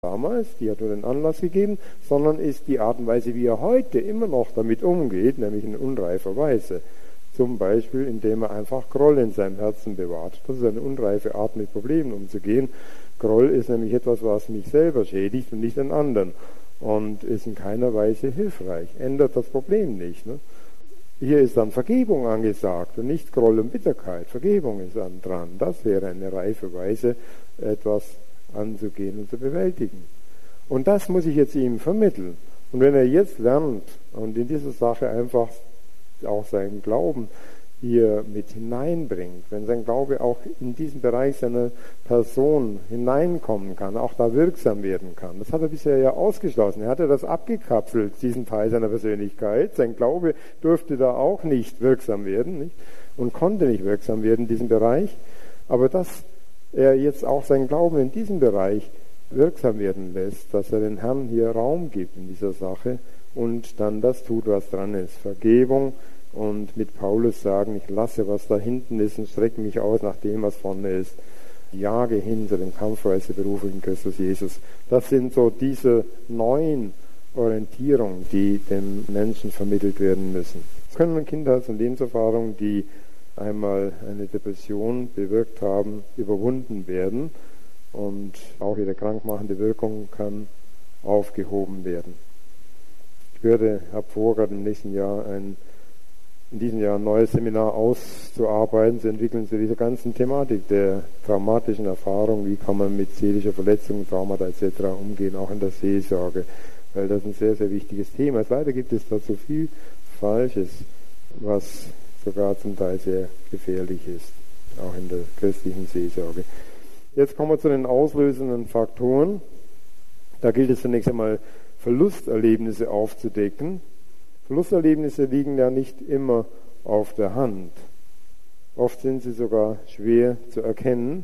damals, die hat nur den Anlass gegeben, sondern ist die Art und Weise, wie er heute immer noch damit umgeht, nämlich in unreifer Weise. Zum Beispiel, indem er einfach Groll in seinem Herzen bewahrt. Das ist eine unreife Art, mit Problemen umzugehen. Groll ist nämlich etwas, was mich selber schädigt und nicht den anderen. Und ist in keiner Weise hilfreich. Ändert das Problem nicht. Ne? Hier ist dann Vergebung angesagt und nicht Groll und Bitterkeit. Vergebung ist dann dran. Das wäre eine reife Weise, etwas anzugehen und zu bewältigen. Und das muss ich jetzt ihm vermitteln. Und wenn er jetzt lernt und in dieser Sache einfach auch seinen Glauben hier mit hineinbringt, wenn sein Glaube auch in diesen Bereich seiner Person hineinkommen kann, auch da wirksam werden kann. Das hat er bisher ja ausgeschlossen. Er hatte das abgekapselt, diesen Teil seiner Persönlichkeit. Sein Glaube durfte da auch nicht wirksam werden, nicht? Und konnte nicht wirksam werden in diesem Bereich. Aber dass er jetzt auch seinen Glauben in diesem Bereich wirksam werden lässt, dass er den Herrn hier Raum gibt in dieser Sache und dann das tut, was dran ist. Vergebung und mit Paulus sagen, ich lasse, was da hinten ist und strecke mich aus nach dem, was vorne ist. Jage hin zu dem kampfweise Beruf in Christus Jesus. Das sind so diese neuen Orientierungen, die dem Menschen vermittelt werden müssen. Es können Kindheits- und Lebenserfahrungen, die einmal eine Depression bewirkt haben, überwunden werden und auch ihre krankmachende Wirkung kann aufgehoben werden. Ich habe vor, gerade im nächsten Jahr in diesem Jahr ein neues Seminar auszuarbeiten, zu entwickeln zu dieser ganzen Thematik der traumatischen Erfahrung, wie kann man mit seelischer Verletzung, Traumata etc. umgehen, auch in der Seelsorge, weil das ein sehr, sehr wichtiges Thema ist. Leider gibt es dazu viel Falsches, was sogar zum Teil sehr gefährlich ist, auch in der christlichen Seelsorge. Jetzt kommen wir zu den auslösenden Faktoren. Da gilt es zunächst einmal, Verlusterlebnisse aufzudecken. Verlusterlebnisse liegen ja nicht immer auf der Hand. Oft sind sie sogar schwer zu erkennen.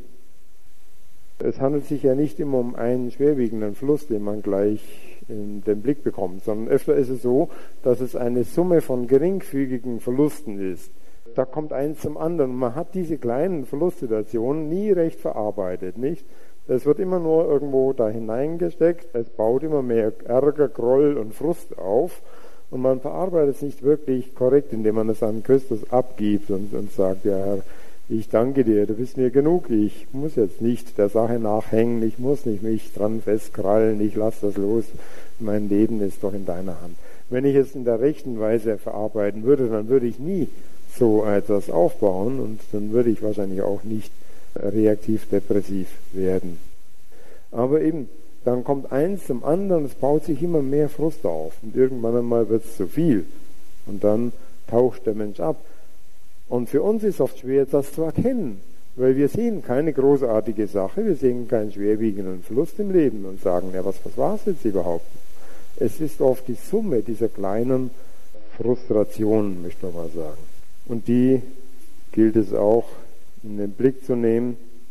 Es handelt sich ja nicht immer um einen schwerwiegenden Verlust, den man gleich in den Blick bekommt, sondern öfter ist es so, dass es eine Summe von geringfügigen Verlusten ist. Da kommt eins zum anderen. Man hat diese kleinen Verlustsituationen nie recht verarbeitet, nicht? Es wird immer nur irgendwo da hineingesteckt, es baut immer mehr Ärger, Groll und Frust auf und man verarbeitet es nicht wirklich korrekt, indem man es an Christus abgibt und sagt, ja Herr, ich danke dir, du bist mir genug, ich muss jetzt nicht der Sache nachhängen, ich muss nicht mich dran festkrallen, ich lasse das los, mein Leben ist doch in deiner Hand. Wenn ich es in der rechten Weise verarbeiten würde, dann würde ich nie so etwas aufbauen und dann würde ich wahrscheinlich auch nicht reaktiv-depressiv werden. Aber eben, dann kommt eins zum anderen, es baut sich immer mehr Frust auf und irgendwann einmal wird es zu viel und dann taucht der Mensch ab. Und für uns ist oft schwer, das zu erkennen, weil wir sehen keine großartige Sache, wir sehen keinen schwerwiegenden Verlust im Leben und sagen, ja, was war es jetzt überhaupt? Es ist oft die Summe dieser kleinen Frustrationen, möchte man mal sagen. Und die gilt es auch in den Blick zu nehmen,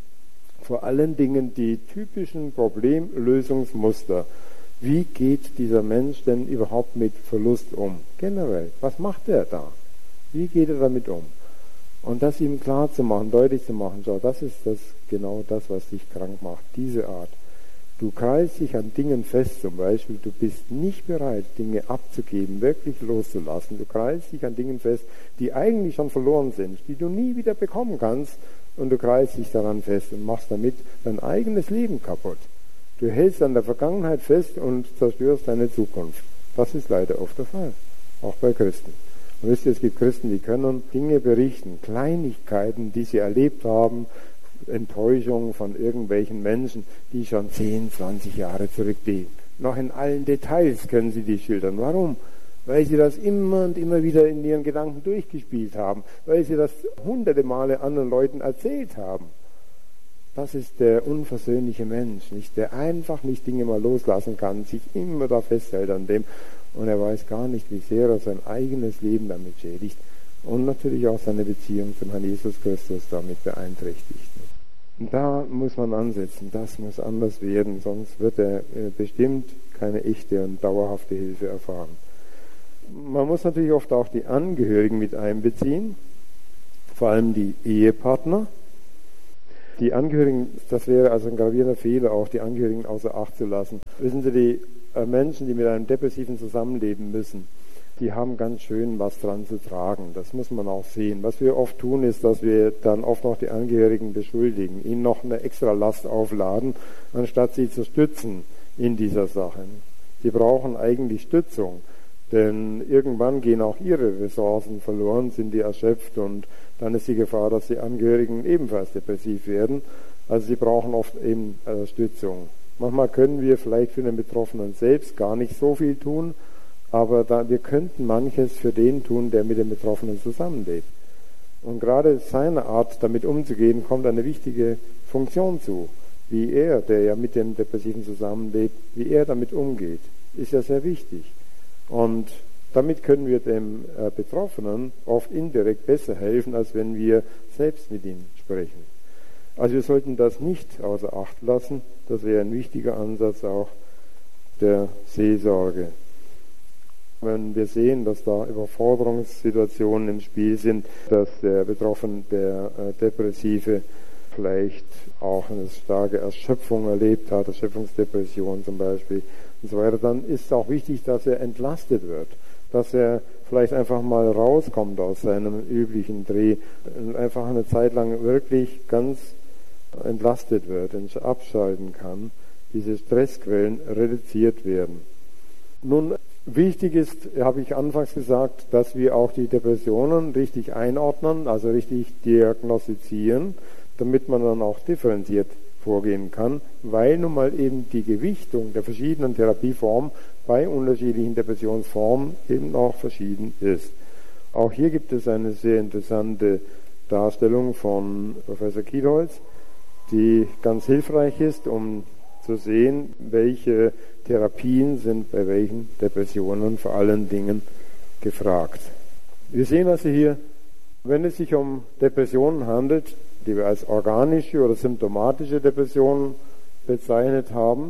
vor allen Dingen die typischen Problemlösungsmuster. Wie geht dieser Mensch denn überhaupt mit Verlust um? Generell, was macht er da? Wie geht er damit um? Und das ihm klar zu machen, deutlich zu machen, schau, das ist genau das, was dich krank macht, diese Art. Du kreist dich an Dingen fest, zum Beispiel, du bist nicht bereit, Dinge abzugeben, wirklich loszulassen. Du kreist dich an Dingen fest, die eigentlich schon verloren sind, die du nie wieder bekommen kannst, und du kreist dich daran fest und machst damit dein eigenes Leben kaputt. Du hältst an der Vergangenheit fest und zerstörst deine Zukunft. Das ist leider oft der Fall, auch bei Christen. Und wisst ihr, es gibt Christen, die können Dinge berichten, Kleinigkeiten, die sie erlebt haben, Enttäuschung von irgendwelchen Menschen, die schon 10, 20 Jahre zurückliegen. Noch in allen Details können sie die schildern. Warum? Weil sie das immer und immer wieder in ihren Gedanken durchgespielt haben, weil sie das hunderte Male anderen Leuten erzählt haben. Das ist der unversöhnliche Mensch, nicht, der einfach nicht Dinge mal loslassen kann, sich immer da festhält an dem und er weiß gar nicht, wie sehr er sein eigenes Leben damit schädigt und natürlich auch seine Beziehung zum Herrn Jesus Christus damit beeinträchtigt. Und da muss man ansetzen, das muss anders werden, sonst wird er bestimmt keine echte und dauerhafte Hilfe erfahren. Man muss natürlich oft auch die Angehörigen mit einbeziehen, vor allem die Ehepartner. Die Angehörigen, das wäre also ein gravierender Fehler, auch die Angehörigen außer Acht zu lassen. Wissen Sie, die Menschen, die mit einem Depressiven zusammenleben müssen, die haben ganz schön was dran zu tragen. Das muss man auch sehen. Was wir oft tun, ist, dass wir dann oft noch die Angehörigen beschuldigen, ihnen noch eine extra Last aufladen, anstatt sie zu stützen in dieser Sache. Sie brauchen eigentlich Stützung, denn irgendwann gehen auch ihre Ressourcen verloren, sind die erschöpft und dann ist die Gefahr, dass die Angehörigen ebenfalls depressiv werden. Also sie brauchen oft eben Stützung. Manchmal können wir vielleicht für den Betroffenen selbst gar nicht so viel tun, aber wir könnten manches für den tun, der mit dem Betroffenen zusammenlebt. Und gerade seiner Art, damit umzugehen, kommt eine wichtige Funktion zu. Wie er, der ja mit dem Depressiven zusammenlebt, wie er damit umgeht, ist ja sehr wichtig. Und damit können wir dem Betroffenen oft indirekt besser helfen, als wenn wir selbst mit ihm sprechen. Also wir sollten das nicht außer Acht lassen. Das wäre ein wichtiger Ansatz auch der Seelsorge. Wenn wir sehen, dass da Überforderungssituationen im Spiel sind, dass der Betroffene, der Depressive, vielleicht auch eine starke Erschöpfung erlebt hat, Erschöpfungsdepression zum Beispiel und so weiter, dann ist es auch wichtig, dass er entlastet wird, dass er vielleicht einfach mal rauskommt aus seinem üblichen Dreh und einfach eine Zeit lang wirklich ganz entlastet wird und abschalten kann, diese Stressquellen reduziert werden. Nun, wichtig ist, habe ich anfangs gesagt, dass wir auch die Depressionen richtig einordnen, also richtig diagnostizieren, damit man dann auch differenziert vorgehen kann, weil nun mal eben die Gewichtung der verschiedenen Therapieformen bei unterschiedlichen Depressionsformen eben auch verschieden ist. Auch hier gibt es eine sehr interessante Darstellung von Professor Kielholz, die ganz hilfreich ist, um zu sehen, welche Therapien sind bei welchen Depressionen vor allen Dingen gefragt. Wir sehen also hier, wenn es sich um Depressionen handelt, die wir als organische oder symptomatische Depressionen bezeichnet haben,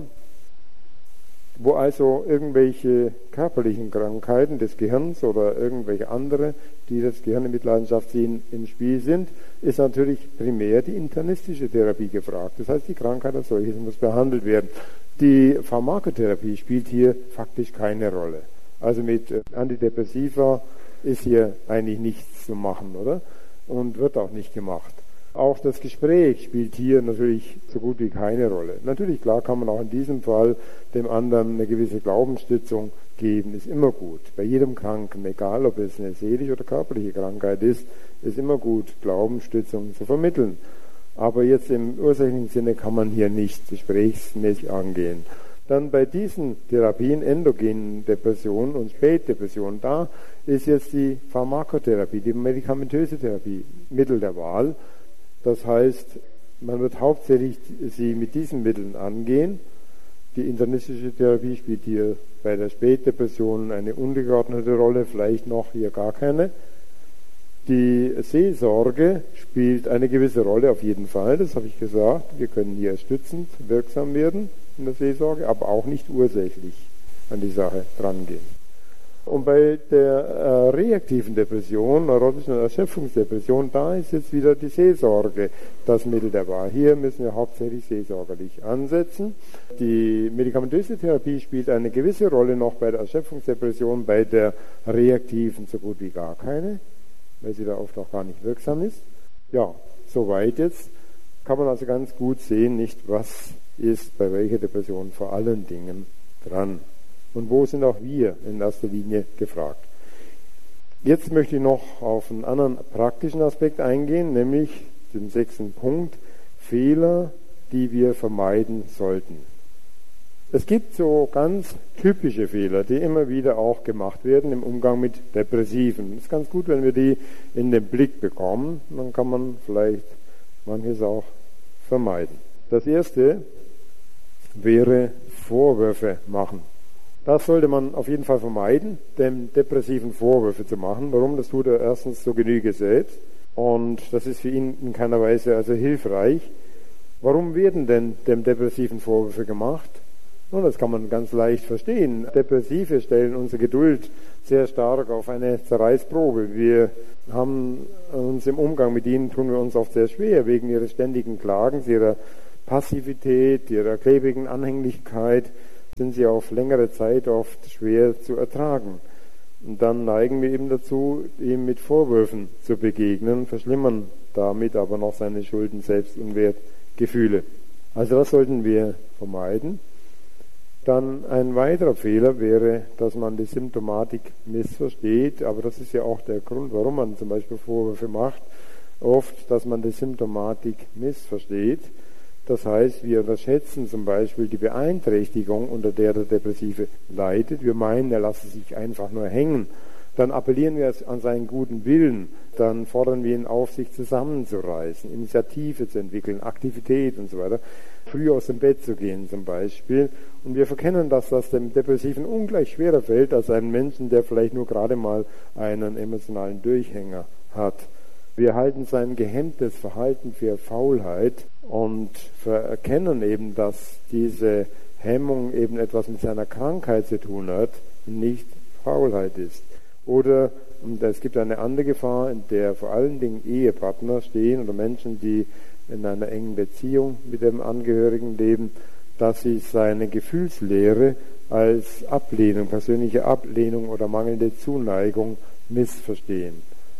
wo also irgendwelche körperlichen Krankheiten des Gehirns oder irgendwelche andere, die das Gehirn in Mitleidenschaft ziehen, im Spiel sind, ist natürlich primär die internistische Therapie gefragt. Das heißt, die Krankheit als solches muss behandelt werden. Die Pharmakotherapie spielt hier faktisch keine Rolle. Also mit Antidepressiva ist hier eigentlich nichts zu machen, oder? Und wird auch nicht gemacht. Auch das Gespräch spielt hier natürlich so gut wie keine Rolle. Natürlich, klar, kann man auch in diesem Fall dem anderen eine gewisse Glaubensstützung geben, ist immer gut. Bei jedem Kranken, egal ob es eine seelische oder körperliche Krankheit ist immer gut, Glaubensstützung zu vermitteln. Aber jetzt im ursächlichen Sinne kann man hier nicht gesprächsmäßig angehen. Dann bei diesen Therapien, endogenen Depressionen und Spätdepressionen, da ist jetzt die Pharmakotherapie, die medikamentöse Therapie, Mittel der Wahl. Das heißt, man wird hauptsächlich sie mit diesen Mitteln angehen. Die internistische Therapie spielt hier bei der Spätdepression eine untergeordnete Rolle, vielleicht noch hier gar keine. Die Seelsorge spielt eine gewisse Rolle auf jeden Fall, das habe ich gesagt. Wir können hier stützend wirksam werden in der Seelsorge, aber auch nicht ursächlich an die Sache drangehen. Und bei der reaktiven Depression, neurotischen Erschöpfungsdepression, da ist jetzt wieder die Seelsorge das Mittel der Wahl. Hier müssen wir hauptsächlich seelsorgerlich ansetzen. Die medikamentöse Therapie spielt eine gewisse Rolle noch bei der Erschöpfungsdepression, bei der reaktiven so gut wie gar keine, weil sie da oft auch gar nicht wirksam ist. Ja, soweit jetzt kann man also ganz gut sehen, nicht was ist bei welcher Depression vor allen Dingen dran. Und wo sind auch wir in erster Linie gefragt? Jetzt möchte ich noch auf einen anderen praktischen Aspekt eingehen, nämlich den 6. Punkt, Fehler, die wir vermeiden sollten. Es gibt so ganz typische Fehler, die immer wieder auch gemacht werden im Umgang mit Depressiven. Es ist ganz gut, wenn wir die in den Blick bekommen, dann kann man vielleicht manches auch vermeiden. Das erste wäre Vorwürfe machen. Das sollte man auf jeden Fall vermeiden, dem Depressiven Vorwürfe zu machen. Warum? Das tut er erstens zur Genüge selbst und das ist für ihn in keiner Weise also hilfreich. Warum werden denn dem Depressiven Vorwürfe gemacht? Nun, das kann man ganz leicht verstehen. Depressive stellen unsere Geduld sehr stark auf eine Zerreißprobe. Wir haben uns im Umgang mit ihnen, tun wir uns oft sehr schwer, wegen ihres ständigen Klagens, ihrer Passivität, ihrer klebrigen Anhänglichkeit, sind sie auf längere Zeit oft schwer zu ertragen. Und dann neigen wir eben dazu, ihm mit Vorwürfen zu begegnen, verschlimmern damit aber noch seine Schulden, Selbst- und Wertgefühle. Also das sollten wir vermeiden. Dann ein weiterer Fehler wäre, dass man die Symptomatik missversteht, aber das ist ja auch der Grund, warum man zum Beispiel Vorwürfe macht, oft, dass man die Symptomatik missversteht. Das heißt, wir unterschätzen zum Beispiel die Beeinträchtigung, unter der der Depressive leidet. Wir meinen, er lasse sich einfach nur hängen. Dann appellieren wir an seinen guten Willen. Dann fordern wir ihn auf, sich zusammenzureißen, Initiative zu entwickeln, Aktivität und so weiter. Früh aus dem Bett zu gehen zum Beispiel. Und wir verkennen, dass das dem Depressiven ungleich schwerer fällt als einem Menschen, der vielleicht nur gerade mal einen emotionalen Durchhänger hat. Wir halten sein gehemmtes Verhalten für Faulheit und erkennen eben, dass diese Hemmung eben etwas mit seiner Krankheit zu tun hat und nicht Faulheit ist. Oder es gibt eine andere Gefahr, in der vor allen Dingen Ehepartner stehen oder Menschen, die in einer engen Beziehung mit dem Angehörigen leben, dass sie seine Gefühlslehre als Ablehnung, persönliche Ablehnung oder mangelnde Zuneigung missverstehen.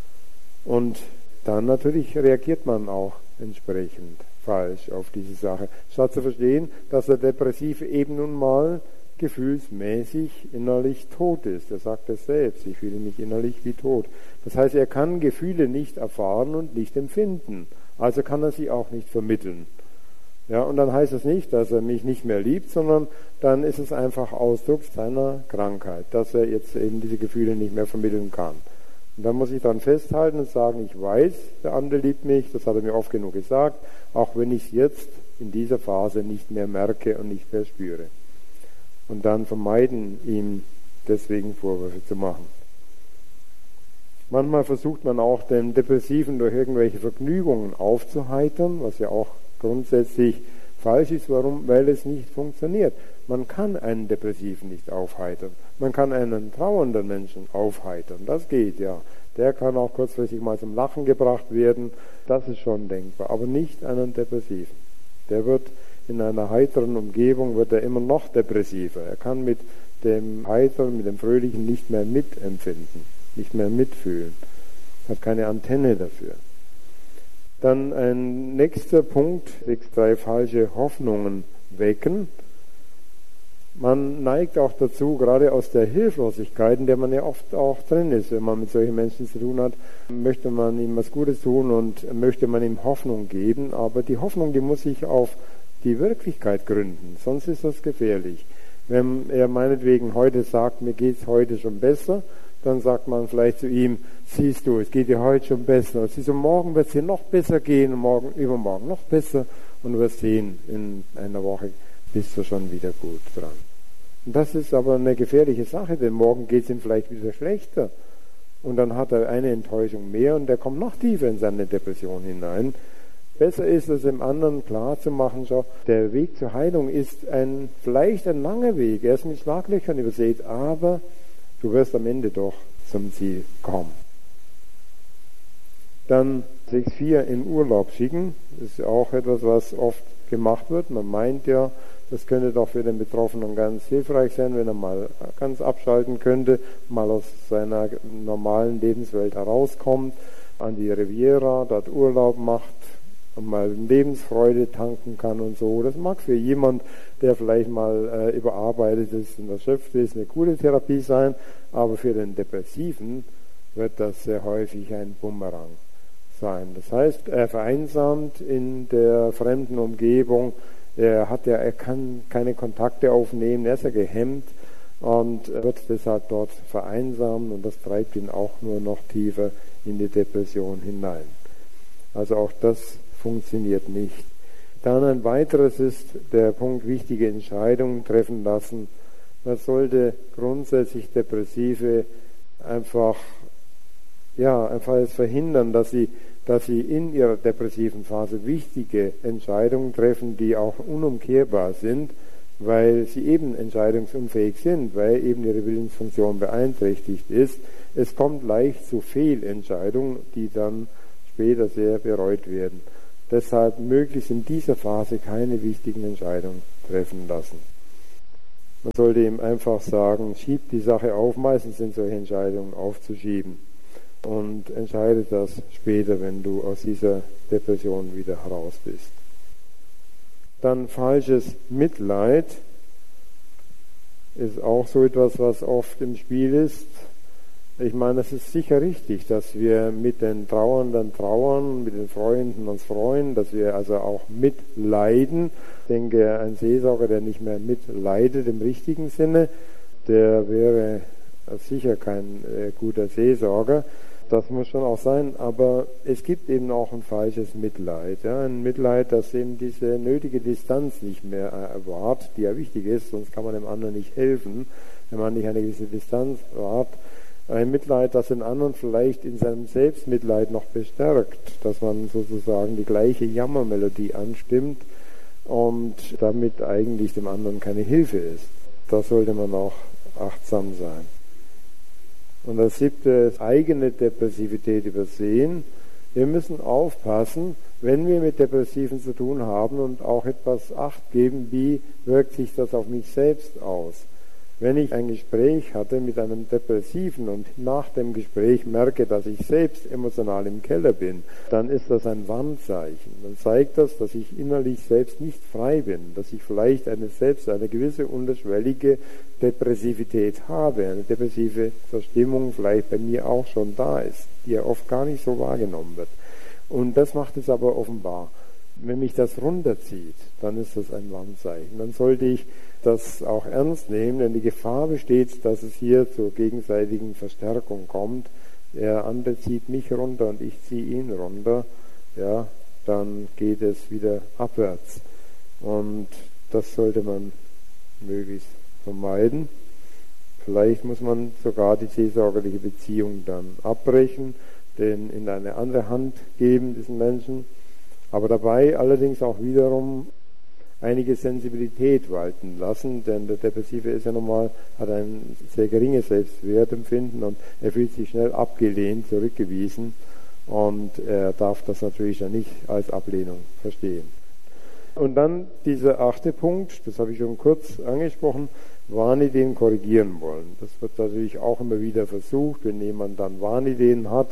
Und dann natürlich reagiert man auch entsprechend falsch auf diese Sache. Statt zu verstehen, dass der Depressive eben nun mal gefühlsmäßig innerlich tot ist. Er sagt es selbst, ich fühle mich innerlich wie tot. Das heißt, er kann Gefühle nicht erfahren und nicht empfinden. Also kann er sie auch nicht vermitteln. Ja, und dann heißt es nicht, dass er mich nicht mehr liebt, sondern dann ist es einfach Ausdruck seiner Krankheit, dass er jetzt eben diese Gefühle nicht mehr vermitteln kann. Und dann muss ich dann festhalten und sagen, ich weiß, der andere liebt mich, das hat er mir oft genug gesagt, auch wenn ich es jetzt in dieser Phase nicht mehr merke und nicht mehr spüre. Und dann vermeiden, ihm deswegen Vorwürfe zu machen. Manchmal versucht man auch den Depressiven durch irgendwelche Vergnügungen aufzuheitern, was ja auch grundsätzlich falsch ist. Warum? Weil es nicht funktioniert. Man kann einen Depressiven nicht aufheitern. Man kann einen trauernden Menschen aufheitern. Das geht, ja. Der kann auch kurzfristig mal zum Lachen gebracht werden. Das ist schon denkbar. Aber nicht einen Depressiven. Der wird in einer heiteren Umgebung, wird er immer noch depressiver. Er kann mit dem Heiteren, mit dem Fröhlichen nicht mehr mitempfinden, nicht mehr mitfühlen. Hat keine Antenne dafür. Dann ein nächster Punkt, 6.3, falsche Hoffnungen wecken. Man neigt auch dazu, gerade aus der Hilflosigkeit, in der man ja oft auch drin ist, wenn man mit solchen Menschen zu tun hat, möchte man ihm was Gutes tun und möchte man ihm Hoffnung geben, aber die Hoffnung, die muss sich auf die Wirklichkeit gründen, sonst ist das gefährlich. Wenn er meinetwegen heute sagt, mir geht's heute schon besser, dann sagt man vielleicht zu ihm, siehst du, es geht dir heute schon besser, und siehst du, morgen wird es dir noch besser gehen, und morgen, übermorgen noch besser, und du wirst sehen, in einer Woche bist du schon wieder gut dran. Und das ist aber eine gefährliche Sache, denn morgen geht es ihm vielleicht wieder schlechter. Und dann hat er eine Enttäuschung mehr und der kommt noch tiefer in seine Depression hinein. Besser ist es, dem anderen klar zu machen, schau, der Weg zur Heilung ist vielleicht ein langer Weg. Er ist mit Schlaglöchern übersät, aber du wirst am Ende doch zum Ziel kommen. Dann 6.4 in Urlaub schicken. Das ist auch etwas, was oft gemacht wird. Man meint ja, das könnte doch für den Betroffenen ganz hilfreich sein, wenn er mal ganz abschalten könnte, mal aus seiner normalen Lebenswelt herauskommt, an die Riviera, dort Urlaub macht und mal Lebensfreude tanken kann und so. Das mag für jemand, der vielleicht mal überarbeitet ist und erschöpft ist, eine gute Therapie sein, aber für den Depressiven wird das sehr häufig ein Bumerang sein. Das heißt, er vereinsamt in der fremden Umgebung, er kann keine Kontakte aufnehmen, er ist ja gehemmt und wird deshalb dort vereinsamen und das treibt ihn auch nur noch tiefer in die Depression hinein. Also auch das funktioniert nicht. Dann ein weiteres ist der Punkt, wichtige Entscheidungen treffen lassen. Man sollte grundsätzlich Depressive einfach verhindern, dass sie in ihrer depressiven Phase wichtige Entscheidungen treffen, die auch unumkehrbar sind, weil sie eben entscheidungsunfähig sind, weil eben ihre Willensfunktion beeinträchtigt ist. Es kommt leicht zu Fehlentscheidungen, die dann später sehr bereut werden. Deshalb möglichst in dieser Phase keine wichtigen Entscheidungen treffen lassen. Man sollte ihm einfach sagen, schieb die Sache auf, meistens sind solche Entscheidungen aufzuschieben und entscheide das später, wenn du aus dieser Depression wieder heraus bist. Dann falsches Mitleid ist auch so etwas, was oft im Spiel ist. Ich meine, es ist sicher richtig, dass wir mit den Trauernden trauern, mit den Freunden uns freuen, dass wir also auch mitleiden. Ich denke, ein Seelsorger, der nicht mehr mitleidet im richtigen Sinne, der wäre sicher kein guter Seelsorger. Das muss schon auch sein, aber es gibt eben auch ein falsches Mitleid. Ja? Ein Mitleid, das eben diese nötige Distanz nicht mehr wahrt, die ja wichtig ist, sonst kann man dem anderen nicht helfen, wenn man nicht eine gewisse Distanz wahrt. Ein Mitleid, das den anderen vielleicht in seinem Selbstmitleid noch bestärkt, dass man sozusagen die gleiche Jammermelodie anstimmt und damit eigentlich dem anderen keine Hilfe ist. Da sollte man auch achtsam sein. Und das 7. ist eigene Depressivität übersehen. Wir müssen aufpassen, wenn wir mit Depressiven zu tun haben und auch etwas Acht geben, wie wirkt sich das auf mich selbst aus. Wenn ich ein Gespräch hatte mit einem Depressiven und nach dem Gespräch merke, dass ich selbst emotional im Keller bin, dann ist das ein Warnzeichen. Dann zeigt das, dass ich innerlich selbst nicht frei bin, dass ich vielleicht eine gewisse unterschwellige Depressivität habe, eine depressive Verstimmung vielleicht bei mir auch schon da ist, die ja oft gar nicht so wahrgenommen wird. Und das macht es aber offenbar. Wenn mich das runterzieht, dann ist das ein Warnzeichen. Dann sollte ich das auch ernst nehmen, denn die Gefahr besteht, dass es hier zur gegenseitigen Verstärkung kommt. Der andere zieht mich runter und ich ziehe ihn runter. Ja, dann geht es wieder abwärts. Und das sollte man möglichst vermeiden. Vielleicht muss man sogar die seelsorgerliche Beziehung dann abbrechen, den in eine andere Hand geben, diesen Menschen. Aber dabei allerdings auch wiederum einige Sensibilität walten lassen, denn der Depressive ist ja normal, hat ein sehr geringes Selbstwertempfinden und er fühlt sich schnell abgelehnt, zurückgewiesen und er darf das natürlich dann nicht als Ablehnung verstehen. Und dann dieser 8. Punkt, das habe ich schon kurz angesprochen, Wahnideen korrigieren wollen. Das wird natürlich auch immer wieder versucht, wenn jemand dann Wahnideen hat,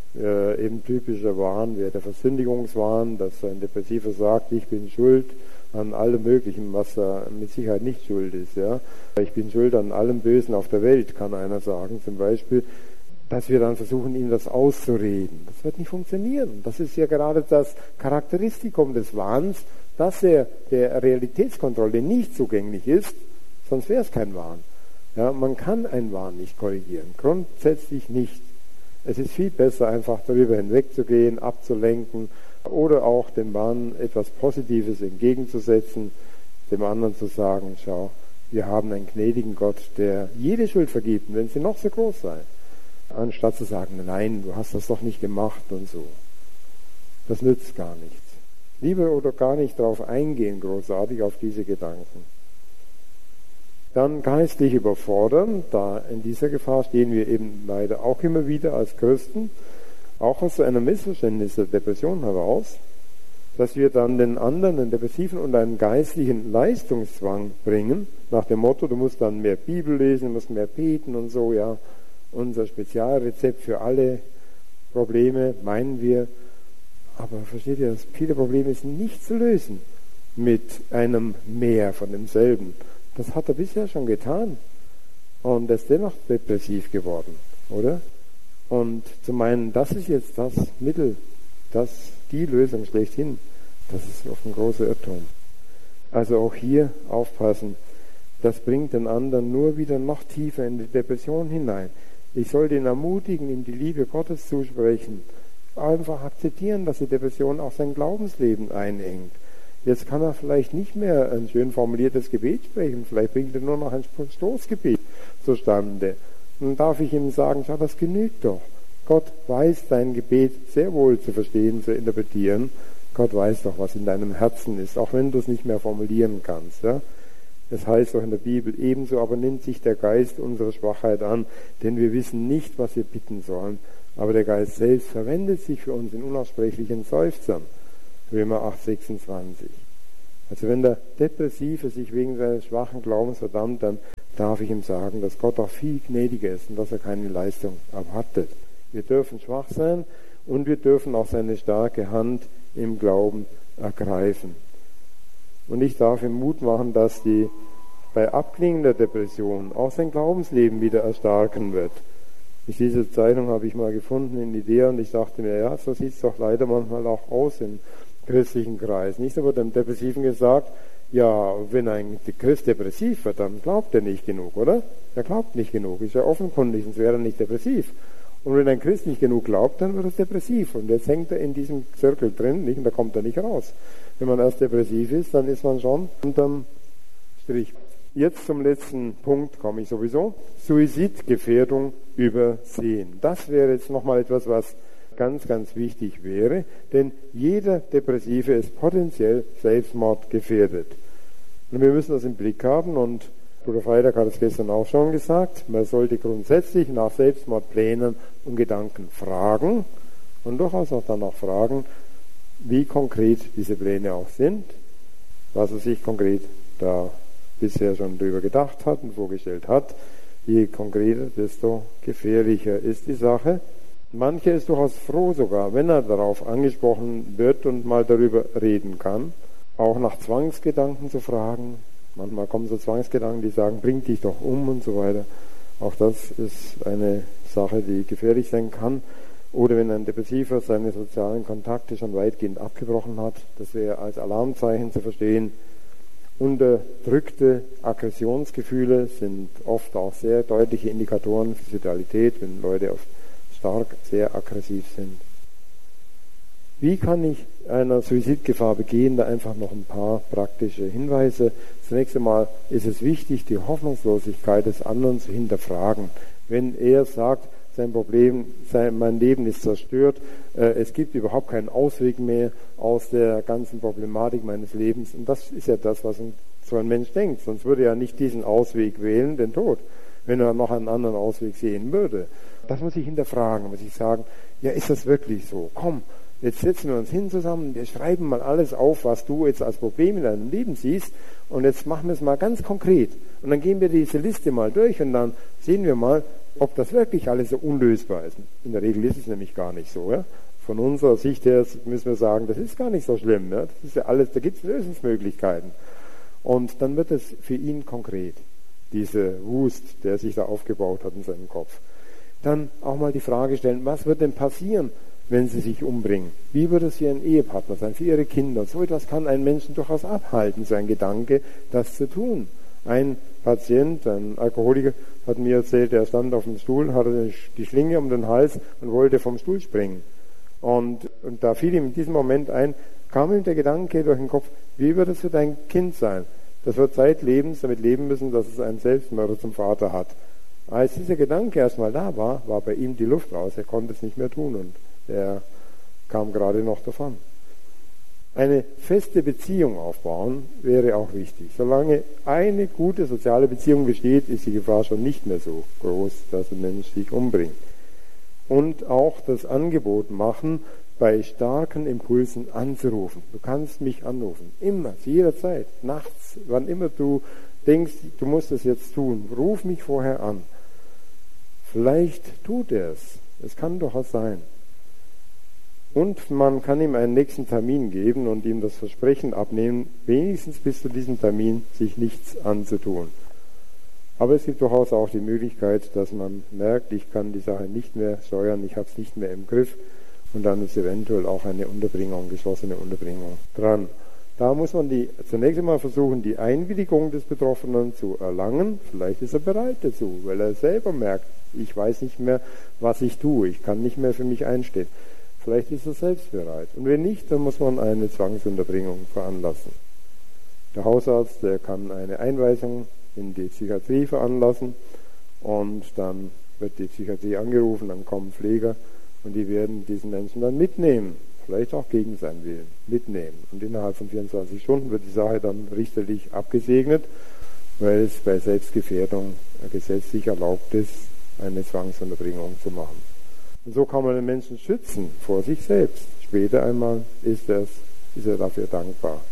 eben typischer Wahn wäre der Versündigungswahn, dass ein Depressiver sagt, ich bin schuld an allem Möglichen, was er mit Sicherheit nicht schuld ist. Ja? Ich bin schuld an allem Bösen auf der Welt, kann einer sagen zum Beispiel, dass wir dann versuchen, ihm das auszureden. Das wird nicht funktionieren. Das ist ja gerade das Charakteristikum des Wahns, dass er der Realitätskontrolle nicht zugänglich ist, sonst wäre es kein Wahn. Ja, man kann einen Wahn nicht korrigieren, grundsätzlich nicht. Es ist viel besser, einfach darüber hinwegzugehen, abzulenken oder auch dem Wahn etwas Positives entgegenzusetzen, dem anderen zu sagen, schau, wir haben einen gnädigen Gott, der jede Schuld vergibt, wenn sie noch so groß sei. Anstatt zu sagen, nein, du hast das doch nicht gemacht und so. Das nützt gar nichts. Lieber oder gar nicht darauf eingehen, großartig auf diese Gedanken. Dann geistlich überfordern, da in dieser Gefahr stehen wir eben leider auch immer wieder als Christen, auch aus einem Missverständnis der Depression heraus, dass wir dann den anderen, den Depressiven, unter einen geistlichen Leistungszwang bringen, nach dem Motto, du musst dann mehr Bibel lesen, du musst mehr beten und so, ja, unser Spezialrezept für alle Probleme, meinen wir. Aber versteht ihr, viele Probleme sind nicht zu lösen mit einem Mehr von demselben. Das hat er bisher schon getan und er ist dennoch depressiv geworden, oder? Und zu meinen, das ist jetzt das Mittel, die Lösung schlechthin, das ist oft ein großer Irrtum. Also auch hier aufpassen, das bringt den anderen nur wieder noch tiefer in die Depression hinein. Ich sollte ihn ermutigen, ihm die Liebe Gottes zusprechen, einfach akzeptieren, dass die Depression auch sein Glaubensleben einengt. Jetzt kann er vielleicht nicht mehr ein schön formuliertes Gebet sprechen, vielleicht bringt er nur noch ein Stoßgebet zustande. Dann darf ich ihm sagen, schau, das genügt doch. Gott weiß dein Gebet sehr wohl zu verstehen, zu interpretieren. Gott weiß doch, was in deinem Herzen ist, auch wenn du es nicht mehr formulieren kannst. Ja? Es heißt auch in der Bibel, ebenso aber nimmt sich der Geist unserer Schwachheit an, denn wir wissen nicht, was wir bitten sollen, aber der Geist selbst verwendet sich für uns in unaussprechlichen Seufzern. Römer 8,26. Also wenn der Depressive sich wegen seines schwachen Glaubens verdammt, dann darf ich ihm sagen, dass Gott auch viel gnädiger ist und dass er keine Leistung erwartet. Wir dürfen schwach sein und wir dürfen auch seine starke Hand im Glauben ergreifen. Und ich darf ihm Mut machen, dass bei abklingender Depression auch sein Glaubensleben wieder erstarken wird. Diese Zeitung habe ich mal gefunden in Idea und ich dachte mir, ja, so sieht es doch leider manchmal auch aus in christlichen Kreisen. Nicht aber dem Depressiven gesagt, ja, wenn ein Christ depressiv wird, dann glaubt er nicht genug, oder? Er glaubt nicht genug, ist ja offenkundig, sonst wäre er nicht depressiv. Und wenn ein Christ nicht genug glaubt, dann wird er depressiv. Und jetzt hängt er in diesem Zirkel drin, nicht? Und da kommt er nicht raus. Wenn man erst depressiv ist, dann ist man schon unterm Strich. Jetzt zum letzten Punkt komme ich sowieso. Suizidgefährdung übersehen. Das wäre jetzt nochmal etwas, was ganz, ganz wichtig wäre, denn jeder Depressive ist potenziell selbstmordgefährdet. Und wir müssen das im Blick haben und Bruder Freitag hat es gestern auch schon gesagt, man sollte grundsätzlich nach Selbstmordplänen und Gedanken fragen und durchaus auch danach fragen, wie konkret diese Pläne auch sind, was er sich konkret da bisher schon drüber gedacht hat und vorgestellt hat. Je konkreter, desto gefährlicher ist die Sache. Mancher ist durchaus froh sogar, wenn er darauf angesprochen wird und mal darüber reden kann, auch nach Zwangsgedanken zu fragen. Manchmal kommen so Zwangsgedanken, die sagen, bring dich doch um und so weiter. Auch das ist eine Sache, die gefährlich sein kann. Oder wenn ein Depressiver seine sozialen Kontakte schon weitgehend abgebrochen hat, das wäre als Alarmzeichen zu verstehen. Unterdrückte Aggressionsgefühle sind oft auch sehr deutliche Indikatoren für Suizidalität, wenn Leute oft stark, sehr aggressiv sind. Wie kann ich einer Suizidgefahr begehen? Da einfach noch ein paar praktische Hinweise. Zunächst einmal ist es wichtig, die Hoffnungslosigkeit des anderen zu hinterfragen. Wenn er sagt, sein Problem, mein Leben ist zerstört, es gibt überhaupt keinen Ausweg mehr aus der ganzen Problematik meines Lebens. Und das ist ja das, was so ein Mensch denkt. Sonst würde er nicht diesen Ausweg wählen, den Tod, wenn er noch einen anderen Ausweg sehen würde. Das muss ich hinterfragen, muss ich sagen, ja, ist das wirklich so? Komm, jetzt setzen wir uns hin zusammen, wir schreiben mal alles auf, was du jetzt als Problem in deinem Leben siehst und jetzt machen wir es mal ganz konkret. Und dann gehen wir diese Liste mal durch und dann sehen wir mal, ob das wirklich alles so unlösbar ist. In der Regel ist es nämlich gar nicht so. Ja? Von unserer Sicht her müssen wir sagen, das ist gar nicht so schlimm. Ja? Das ist ja alles, da gibt es Lösungsmöglichkeiten. Und dann wird es für ihn konkret, diese Wust, der sich da aufgebaut hat in seinem Kopf. Dann auch mal die Frage stellen, was wird denn passieren, wenn sie sich umbringen? Wie wird es für ihren Ehepartner sein, für ihre Kinder? So etwas kann einen Menschen durchaus abhalten, so ein Gedanke, das zu tun. Ein Patient, ein Alkoholiker, hat mir erzählt, er stand auf dem Stuhl, hatte die Schlinge um den Hals und wollte vom Stuhl springen. Und da fiel ihm in diesem Moment ein, kam ihm der Gedanke durch den Kopf, wie wird es für dein Kind sein? Das wird zeitlebens damit leben müssen, dass es einen Selbstmörder zum Vater hat. Als dieser Gedanke erstmal da war, war bei ihm die Luft raus, er konnte es nicht mehr tun und er kam gerade noch davon. Eine feste Beziehung aufbauen wäre auch wichtig. Solange eine gute soziale Beziehung besteht, ist die Gefahr schon nicht mehr so groß, dass ein Mensch sich umbringt. Und auch das Angebot machen, bei starken Impulsen anzurufen. Du kannst mich anrufen, immer, zu jeder Zeit, nachts, wann immer du denkst, du musst es jetzt tun, ruf mich vorher an. Vielleicht tut er es. Es kann durchaus sein. Und man kann ihm einen nächsten Termin geben und ihm das Versprechen abnehmen, wenigstens bis zu diesem Termin sich nichts anzutun. Aber es gibt durchaus auch die Möglichkeit, dass man merkt, ich kann die Sache nicht mehr steuern, ich habe es nicht mehr im Griff und dann ist eventuell auch eine Unterbringung, geschlossene Unterbringung dran. Da muss man zunächst einmal versuchen, die Einwilligung des Betroffenen zu erlangen. Vielleicht ist er bereit dazu, weil er selber merkt, ich weiß nicht mehr, was ich tue, ich kann nicht mehr für mich einstehen. Vielleicht ist er selbst bereit. Und wenn nicht, dann muss man eine Zwangsunterbringung veranlassen. Der Hausarzt, der kann eine Einweisung in die Psychiatrie veranlassen und dann wird die Psychiatrie angerufen, dann kommen Pfleger und die werden diesen Menschen dann mitnehmen, vielleicht auch gegen seinen Willen mitnehmen. Und innerhalb von 24 Stunden wird die Sache dann richterlich abgesegnet weil es bei Selbstgefährdung gesetzlich erlaubt ist, eine Zwangsunterbringung zu machen. Und so kann man den Menschen schützen vor sich selbst. Später einmal ist er dafür dankbar.